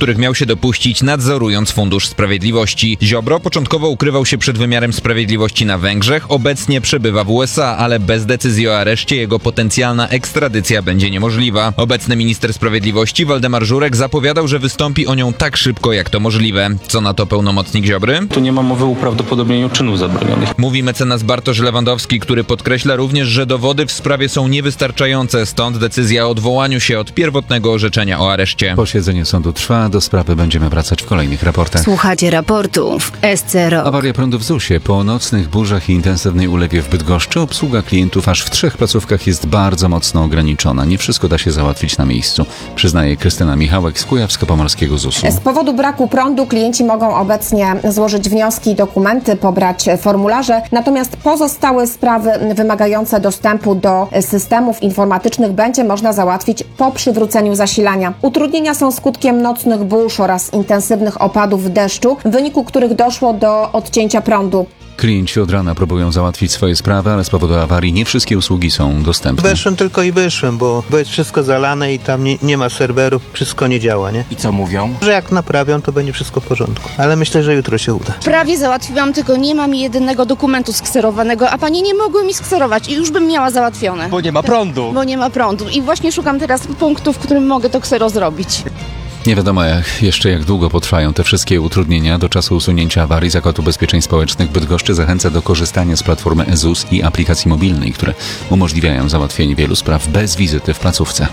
których miał się dopuścić, nadzorując Fundusz Sprawiedliwości. Ziobro początkowo ukrywał się przed wymiarem sprawiedliwości na Węgrzech, obecnie przebywa w USA, ale bez decyzji o areszcie jego potencjalna ekstradycja będzie niemożliwa. Obecny minister sprawiedliwości Waldemar Żurek zapowiadał, że wystąpi o nią tak szybko, jak to możliwe. Co na to pełnomocnik Ziobry? Tu nie ma mowy o uprawdopodobnieniu czynów zabronionych. Mówi mecenas Bartosz Lewandowski, który podkreśla również, że dowody w sprawie są niewystarczające, stąd decyzja o odwołaniu się od pierwotnego orzeczenia o areszcie. Posiedzenie sądu trwa, do sprawy będziemy wracać w kolejnych raportach. Słuchacie raportów SC Rok. Awaria prądu w ZUS-ie. Po nocnych burzach i intensywnej ulewie w Bydgoszczy obsługa klientów aż w 3 placówkach jest bardzo mocno ograniczona. Nie wszystko da się załatwić na miejscu, przyznaje Krystyna Michałek z Kujawsko-Pomorskiego ZUS-u. Z powodu braku prądu klienci mogą obecnie złożyć wnioski i dokumenty, pobrać formularze, natomiast pozostałe sprawy wymagające dostępu do systemów informatycznych będzie można załatwić po przywróceniu zasilania. Utrudnienia są skutkiem nocnych burz oraz intensywnych opadów deszczu, w wyniku których doszło do odcięcia prądu. Klienci od rana próbują załatwić swoje sprawy, ale z powodu awarii nie wszystkie usługi są dostępne. Weszłem tylko i wyszłem, bo jest wszystko zalane i tam nie ma serwerów, wszystko nie działa, nie? I co mówią? Że jak naprawią, to będzie wszystko w porządku. Ale myślę, że jutro się uda. Prawie załatwiłam, tylko nie mam jedynego dokumentu skserowanego, a panie nie mogły mi skserować i już bym miała załatwione. Bo nie ma prądu. Bo nie ma prądu i właśnie szukam teraz punktu, w którym mogę to ksero zrobić. Nie wiadomo jak długo potrwają te wszystkie utrudnienia. Do czasu usunięcia awarii Zakład Ubezpieczeń Społecznych Bydgoszczy zachęca do korzystania z platformy ZUS i aplikacji mobilnej, które umożliwiają załatwienie wielu spraw bez wizyty w placówce.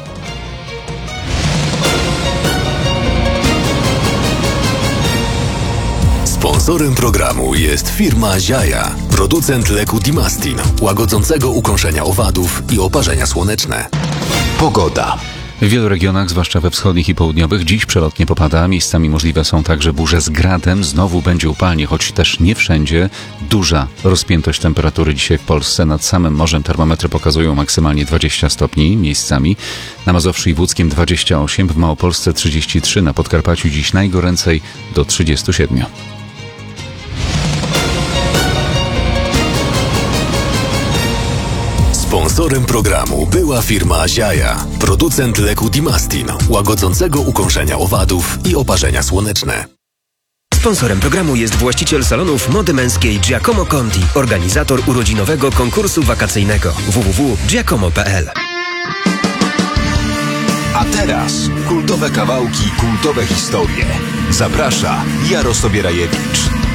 Sponsorem programu jest firma Ziaja, producent leku Dimastin, łagodzącego ukąszenia owadów i oparzenia słoneczne. Pogoda. W wielu regionach, zwłaszcza we wschodnich i południowych, dziś przelotnie popada. Miejscami możliwe są także burze z gradem. Znowu będzie upalnie, choć też nie wszędzie. Duża rozpiętość temperatury dzisiaj w Polsce. Nad samym morzem termometry pokazują maksymalnie 20 stopni miejscami. Na Mazowszu i w Łódzkiem 28, w Małopolsce 33, na Podkarpaciu dziś najgoręcej do 37. Sponsorem programu była firma Ziaja, producent leku Dimastin, łagodzącego ukąszenia owadów i oparzenia słoneczne. Sponsorem programu jest właściciel salonów mody męskiej Giacomo Conti, organizator urodzinowego konkursu wakacyjnego www.giacomo.pl. A teraz kultowe kawałki, kultowe historie. Zaprasza Jarosław Bierajewicz.